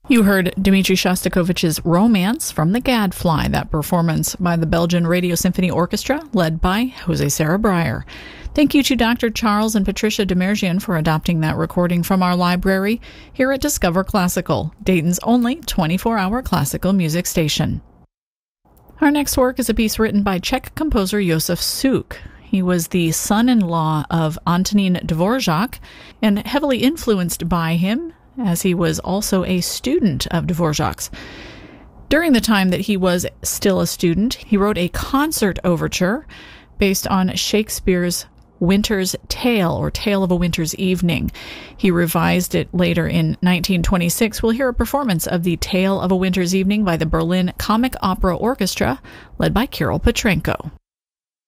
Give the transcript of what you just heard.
You heard Dmitri Shostakovich's Romance from The Gadfly, that performance by the Belgian Radio Symphony Orchestra, led by Jose Sarah Breyer. Thank you to Dr. Charles and Patricia Demerjian for adopting that recording from our library here at Discover Classical, Dayton's only 24-hour classical music station. Our next work is a piece written by Czech composer Josef Suk. He was the son-in-law of Antonín Dvořák and heavily influenced by him, as he was also a student of Dvořák's. During the time that he was still a student, he wrote a concert overture based on Shakespeare's Winter's Tale, or Tale of a Winter's Evening. He revised it later in 1926. We'll hear a performance of the Tale of a Winter's Evening by the Berlin Comic Opera Orchestra, led by Kirill Petrenko.